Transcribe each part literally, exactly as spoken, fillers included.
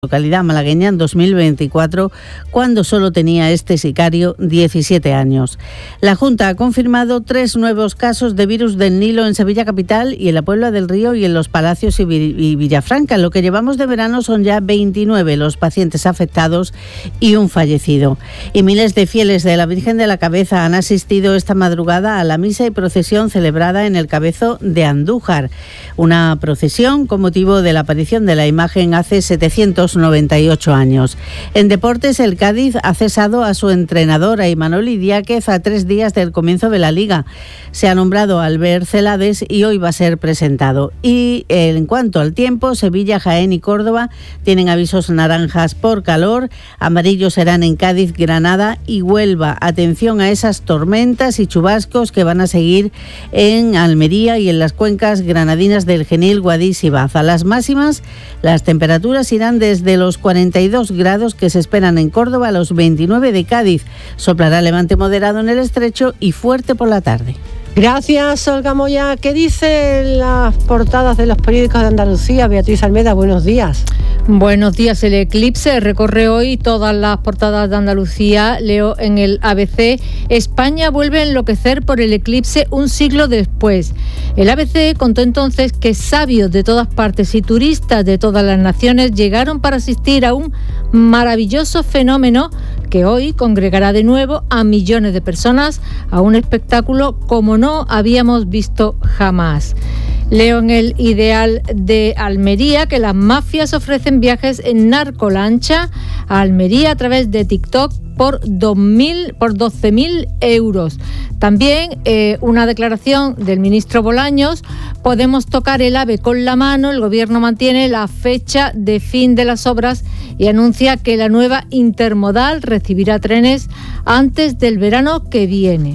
localidad malagueña en dos mil veinticuatro, cuando solo tenía este sicario diecisiete años. La Junta ha confirmado tres nuevos casos de virus del Nilo en Sevilla capital y en la Puebla del Río y en Los Palacios y Villafranca. En lo que llevamos de verano son ya veintinueve los pacientes afectados y un fallecido. Y miles de fieles de la Virgen de la Cabeza han asistido esta madrugada a la misa y procesión celebrada en el Cabezo de Andújar. Una procesión con motivo de la aparición de la imagen hace setecientos noventa y ocho años. En deportes, el Cádiz ha cesado a su entrenador, a Imanol Idiáquez, a tres días del comienzo de la Liga. Se ha nombrado a Albert Celades y hoy va a ser presentado. Y en cuanto al tiempo, Sevilla, Jaén y Córdoba tienen avisos naranjas por calor, amarillos serán en Cádiz, Granada y Huelva. Atención a esas tormentas y chubascos que van a seguir en Almería y en las cuencas granadinas del Genil, Guadix y Baza. Las máximas, las temperaturas irán desde los cuarenta y dos grados que se esperan en Córdoba a los veintinueve de Cádiz. Soplará levante moderado en el estrecho y fuerte por la tarde. Gracias, Olga Moya. ¿Qué dicen las portadas de los periódicos de Andalucía? Beatriz Almeda, buenos días. Buenos días. El eclipse recorre hoy todas las portadas de Andalucía. Leo en el A B C: España vuelve a enloquecer por el eclipse un siglo después. El A B C contó entonces que sabios de todas partes y turistas de todas las naciones llegaron para asistir a un maravilloso fenómeno que hoy congregará de nuevo a millones de personas a un espectáculo como no habíamos visto jamás. Leo en el Ideal de Almería que las mafias ofrecen viajes en narcolancha a Almería a través de TikTok por dos mil, por doce mil euros. También eh, una declaración del ministro Bolaños: podemos tocar el AVE con la mano. El gobierno mantiene la fecha de fin de las obras y anuncia que la nueva intermodal recibirá trenes antes del verano que viene.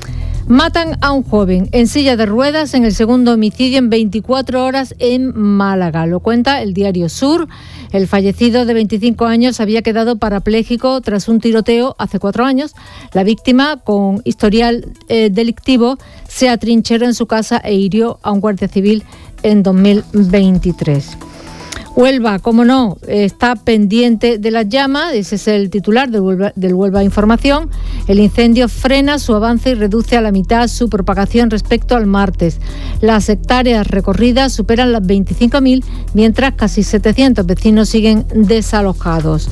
Matan a un joven en silla de ruedas en el segundo homicidio en veinticuatro horas en Málaga. Lo cuenta el Diario Sur. El fallecido de veinticinco años había quedado parapléjico tras un tiroteo hace cuatro años. La víctima, con historial eh, delictivo, se atrincheró en su casa e hirió a un guardia civil en dos mil veintitrés. Huelva, como no, está pendiente de las llamas. Ese es el titular del Huelva, del Huelva Información. El incendio frena su avance y reduce a la mitad su propagación respecto al martes. Las hectáreas recorridas superan las veinticinco mil, mientras casi setecientos vecinos siguen desalojados.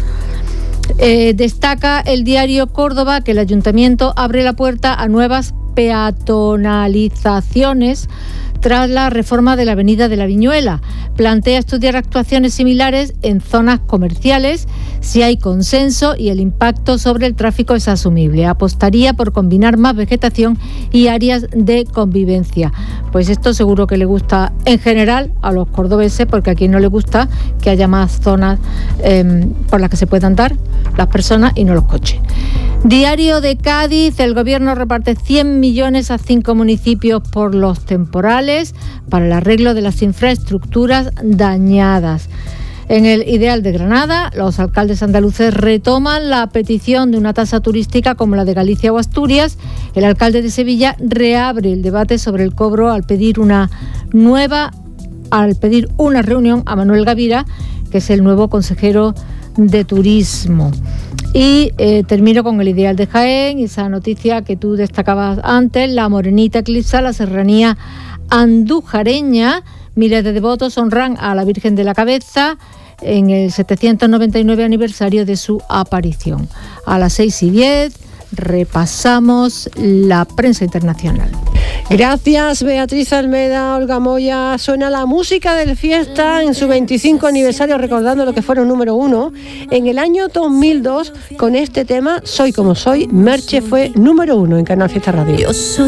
Eh, destaca el diario Córdoba que el ayuntamiento abre la puerta a nuevas peatonalizaciones tras la reforma de la avenida de la Viñuela. Plantea estudiar actuaciones similares en zonas comerciales si hay consenso y el impacto sobre el tráfico es asumible. Apostaría por combinar más vegetación y áreas de convivencia. Pues esto seguro que le gusta en general a los cordobeses, porque a quien no le gusta que haya más zonas eh, por las que se puedan dar las personas y no los coches. Diario de Cádiz: el gobierno reparte cien millones a cinco municipios por los temporales para el arreglo de las infraestructuras dañadas. En el Ideal de Granada, los alcaldes andaluces retoman la petición de una tasa turística como la de Galicia o Asturias. El alcalde de Sevilla reabre el debate sobre el cobro al pedir una nueva, al pedir una reunión a Manuel Gavira, que es el nuevo consejero de Turismo. Y eh, termino con el Ideal de Jaén, esa noticia que tú destacabas antes: la Morenita eclipsa la serranía andujareña. Miles de devotos honran a la Virgen de la Cabeza en el setecientos noventa y nueve aniversario de su aparición. A las seis y diez repasamos la prensa internacional. Gracias, Beatriz Almeda. Olga Moya. Suena la música del Fiesta en su veinticinco aniversario, recordando lo que fueron número uno. En el año dos mil dos, con este tema, Soy como soy, Merche fue número uno en Canal Fiesta Radio.